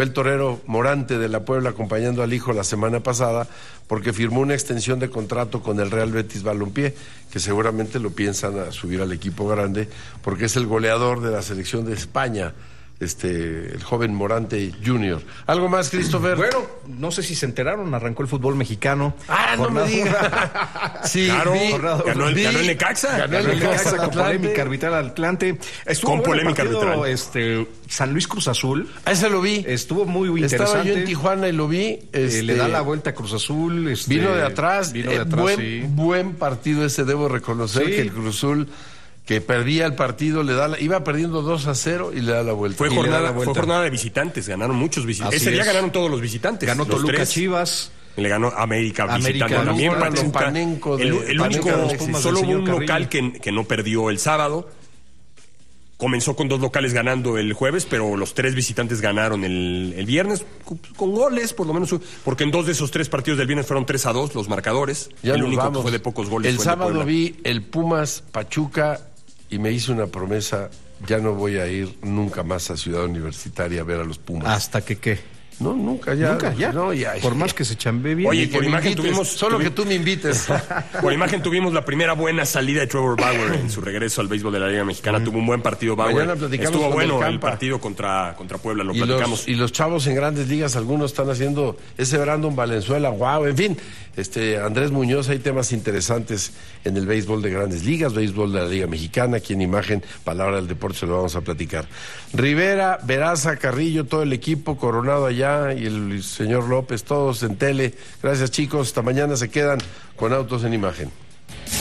fue el torero Morante de la Puebla acompañando al hijo la semana pasada porque firmó una extensión de contrato con el Real Betis Balompié, que seguramente lo piensan a subir al equipo grande porque es el goleador de la selección de España. El joven Morante Junior. ¿Algo más, Christopher? Bueno, no sé si se enteraron, arrancó el fútbol mexicano. No me digas. Sí, claro, ganó el Necaxa. Ganó el Necaxa con polémica arbitral Atlante. Estuvo con polémica arbitral. San Luis Cruz Azul. Ese lo vi. Estuvo muy interesante. Estaba yo en Tijuana y lo vi. Le da la vuelta a Cruz Azul. Vino de atrás. Buen partido ese, debo reconocer que el Cruz Azul, que perdía el partido, iba perdiendo 2-0 y le da la vuelta. Fue jornada de visitantes, ganaron muchos visitantes. Ese día ganaron todos los visitantes. Ganó Toluca, Chivas. Le ganó América visitando también. Solo hubo un local que no perdió el sábado. Comenzó con 2 locales ganando el jueves, pero los 3 visitantes ganaron el viernes con goles, por lo menos, porque en 2 de esos 3 partidos del viernes fueron 3-2 los marcadores. El único que fue de pocos goles. El sábado vi el Pumas Pachuca y me hice una promesa: ya no voy a ir nunca más a Ciudad Universitaria a ver a los Pumas. ¿Hasta que qué? No, nunca ya. No, ya. Por más que se chambee bien. Oye, por imagen que tú me invites. Por imagen tuvimos la primera buena salida de Trevor Bauer en su regreso al béisbol de la Liga Mexicana. Tuvo un buen partido Bauer. Estuvo bueno el partido contra Puebla, lo platicamos. Y los chavos en grandes ligas, algunos están haciendo ese Brandon Valenzuela, wow, en fin. Andrés Muñoz, hay temas interesantes en el béisbol de grandes ligas, béisbol de la Liga Mexicana. Aquí en Imagen, Palabra del Deporte, se lo vamos a platicar. Rivera, Veraza, Carrillo, todo el equipo, Coronado allá, y el señor López, todos en tele. Gracias, chicos, hasta mañana. Se quedan con Autos en Imagen.